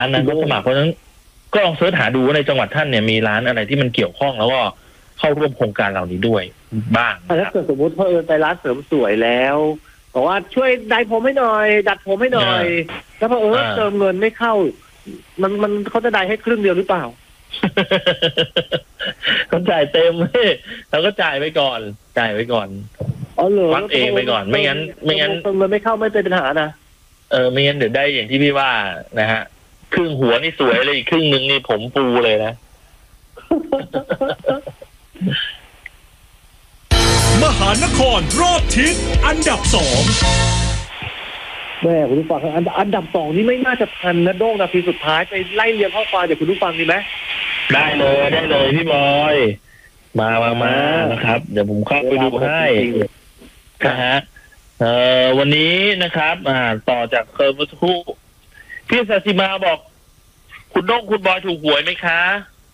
อันนั้นก็สมัครเพราะฉะนั้นก็ลองเสิร์ชหาดูว่าในจังหวัดท่านเนี่ยมีร้านอะไรที่มันเกี่ยวข้องแล้วก็เข้าร่วมโครงการเหล่านี้ด้วยบ้างถ้าเกิดสมมติไปร้านเสริมสวยแล้วบอกว่าช่วยไดผมให้หน่อยดัดผมให้หน่อยแล้วพอเติมเงินไม่เข้ามันเขาจะได้ให้ครึ่งเดียวหรือเปล่าเขาจ่ายเต็มเราก็จ่ายไปก่อนอ๋อเหรอวัดเองไปก่อนไม่งั้นเติมเงินไม่เข้าไม่เป็นปัญหานะไม่งั้นเดี๋ยวได้อย่างที่พี่ว่านะฮะครึ่งหัวนี่สวยเลยอีกครึ่งนึงนี่ผมปูเลยนะมหานครรอบทิศอันดับ2 แม่คุณผู้ฟังอันดับ2นี่ไม่น่าจะทันนะโด่งนาทีสุดท้ายไปไล่เรียงข้อความจากคุณผู้ฟังดีไหมได้เลยพี่บอยมานะครับเดี๋ยวผมเข้าไปดูให้นะฮะวันนี้นะครับต่อจากเมื่อสักครู่พี่ศศิมาบอกคุณโด่งคุณบอยถูกหวยไหมคะ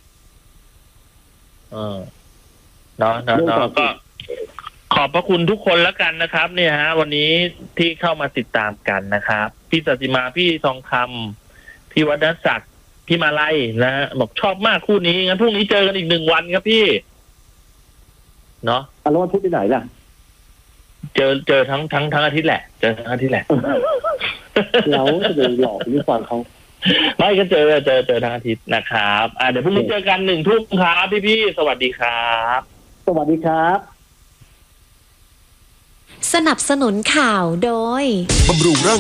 เนาะก็ขอบพระคุณทุกคนแล้วกันนะครับเนี่ยฮะวันนี้ที่เข้ามาติดตามกันนะครับพี่ศศิมาพี่ทองคำพี่วัฒนศักดิ์พี่มาลัยนะฮะบอกชอบมากคู่นี้งั้นพรุ่งนี้เจอกันอีก1 วันครับพี่เนาะแล้ววันพุธที่ไหนล่ะเจอทั้งอาทิตย์แหละเจอทั้งอาทิตย์แหละเราจะไปหลอกผู้ฟังเขาไม่ก็เจอทั้งอาทิตย์นะครับเดี๋ยวพรุ่งนี้เจอกัน1 ทุ่มครับพี่สวัสดีครับสวัสดีครับสนับสนุนข่าวโดยบำรุงร่าง